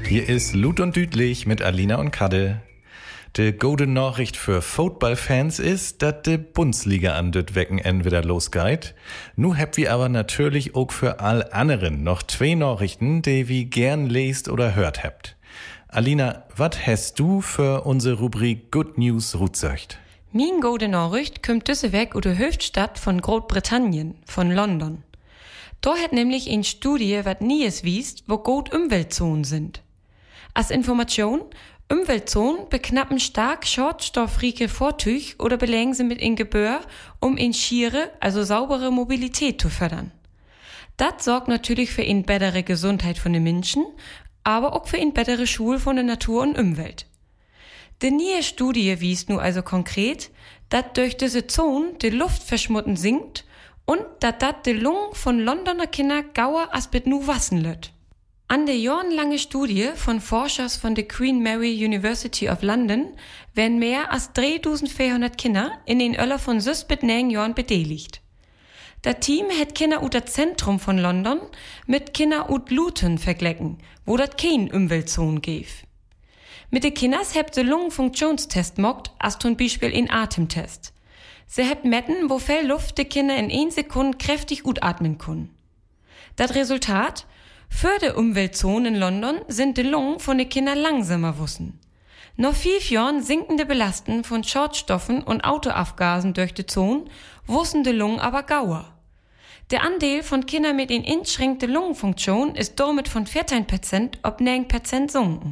Hier ist Lut und Düdlich mit Alina und Kadde. Die gute Nachricht für Footballfans ist, dass die Bundesliga an dit Wochenende wieder losgeht. Nu habt wir aber natürlich auch für all anderen noch 2 Nachrichten, die wir gern lest oder hört habt. Alina, was hast du für unsere Rubrik Good News rutsöcht? Min gute Nachricht kommt diese Weg aus der Hauptstadt von Großbritannien, von London. Da hat nämlich eine Studie, was Nies wiest, wo gut Umweltzonen sind. Als Information, Umweltzonen beknappen stark schadstoffreiche Fahrzeuge oder belegen sie mit in Gebühr, um in schiere, also saubere Mobilität zu fördern. Das sorgt natürlich für eine bessere Gesundheit von den Menschen, aber auch für eine bessere Schule von der Natur und Umwelt. Die neue Studie wies nur also konkret, dass durch diese Zonen die Luftverschmutzung sinkt und dass die Lungen von Londoner Kinder gauer als mit nu wassen löt. An der jahrelange Studie von Forschers von der Queen Mary University of London werden mehr als 3400 Kinder in den Öller von 6 bis 9 Jahren beteiligt. Das Team hat Kinder aus dem Zentrum von London mit Kinder aus Luton verglichen, wo das kein Umweltzone gibt. Mit den Kindern habt sie Lungenfunktionstest gemacht, als zum Beispiel in Atemtest. Sie habt messen, wo viel Luft die Kinder in 1 Sekunde kräftig atmen können. Das Resultat? Für die Umweltzone in London sind die Lungen von den Kindern langsamer wussen. Nach 5 Jahren sinkende Belasten von Schadstoffen und Autoabgasen durch die Zone wussen die Lungen aber gauer. Der Anteil von Kindern mit in eingeschränkte Lungenfunktion ist damit von 14% auf 9% sunken.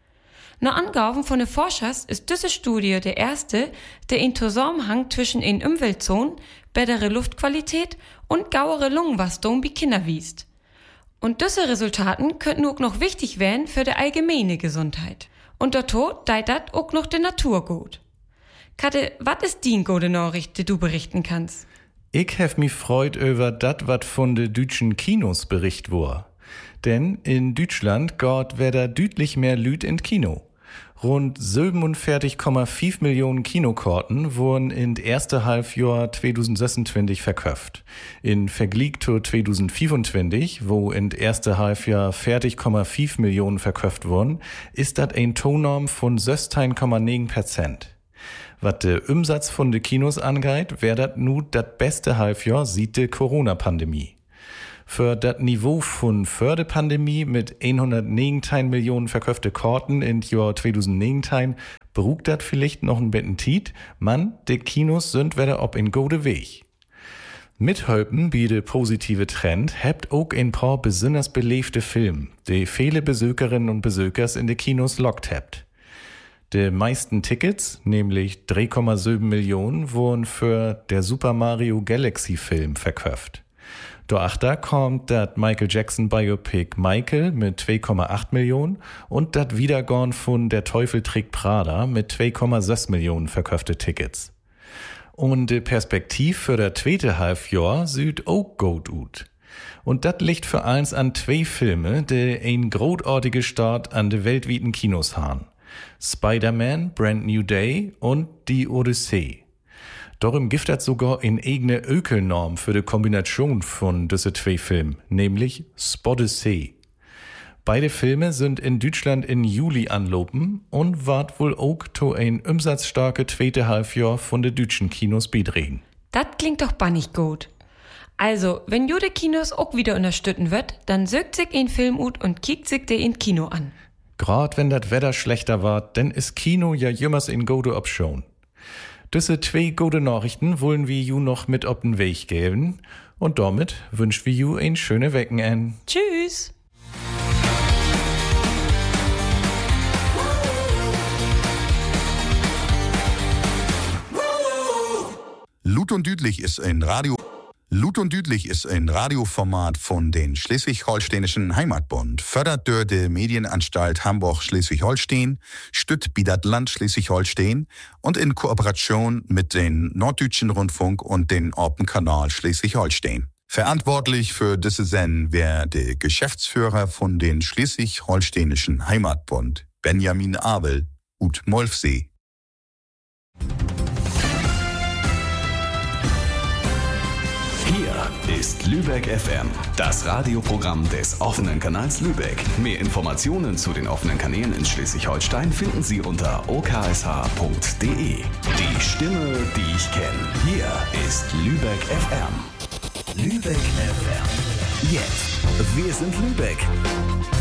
Nach Angaben von den Forschers ist diese Studie der erste, der in Zusammenhang zwischen in Umweltzonen, bessere Luftqualität und gauere Lungenwachstum bei Kindern wiest. Und diese Resultaten könnten auch noch wichtig werden für die allgemeine Gesundheit. Und dazu deit dat auch noch der Natur gut. Katja, was ist die gute Nachricht, die du berichten kannst? Ich hef mich freut über dat, wat von de deutschen Kinos bericht wur. Denn in Deutschland geht wieder deutlich mehr Lüd in Kino. Rund 47,5 Millionen Kinokarten wurden in erste Halbjahr 2026 verkauft. In Vergleich zu 2025, wo in erste Halbjahr 40,5 Millionen verkauft wurden, ist das ein Tonorm von 16,9%. Was der Umsatz von de Kinos angeht, wär dat nu dat beste Halbjahr seit der Corona-Pandemie. Für das Niveau von vor der Pandemie mit 119 Millionen verkaufte Karten in Jahr 2019 beruht das vielleicht noch ein bisschen Tiet. Die Kinos sind wieder ob in gute Weg. Mithelfen bei der positive Trend habt auch ein paar besonders belebte Filme, die viele Besucherinnen und Besuchers in die Kinos lockt habt. Die meisten Tickets, nämlich 3,7 Millionen, wurden für der Super Mario Galaxy Film verkauft. Dahinter kommt das Michael Jackson Biopic Michael mit 2,8 Millionen und das Wiedergorn von Der Teufel trägt Prada mit 2,6 Millionen verkaufte Tickets. Und die Perspektiv für das zweite Halbjahr sieht auch gut aus. Und das liegt für eins an 2 Filme, die ein großartiger Start an die weltweiten Kinos haben. Spider-Man, Brand New Day und Die Odyssee. Darum gibt es sogar eine eigene Ökelnorm für die Kombination von diese 2 Filmen, nämlich Spodyssee. Beide Filme sind in Deutschland in Juli anlopen und wart wohl auch zu ein umsatzstarke zweite Halbjahr von den deutschen Kinos beitragen. Das klingt doch bannig gut. Also, wenn Jude Kinos auch wieder unterstützen wird, dann sögt sich ein Film ut und kickt sich den in Kino an. Grad wenn das Wetter schlechter war, dann ist Kino ja jümmers in gute Option. Diese 2 gute Nachrichten wollen wir ju noch mit auf den Weg geben. Und damit wünschen wir ju ein schöne Wochenende. Tschüss! Lut und Düdlich ist ein Radioformat von den Schleswig-Holsteinischen Heimatbund, fördert durch die Medienanstalt Hamburg-Schleswig-Holstein, stützt bietet Land Schleswig-Holstein und in Kooperation mit den Norddeutschen Rundfunk und den Orpenkanal Schleswig-Holstein. Verantwortlich für diese Sendung wäre der Geschäftsführer von den Schleswig-Holsteinischen Heimatbund, Benjamin Abel, ut Molfsee. Hier ist Lübeck FM, das Radioprogramm des offenen Kanals Lübeck. Mehr Informationen zu den offenen Kanälen in Schleswig-Holstein finden Sie unter oksh.de. Die Stimme, die ich kenne. Hier ist Lübeck FM. Lübeck FM. Jetzt. Wir sind Lübeck.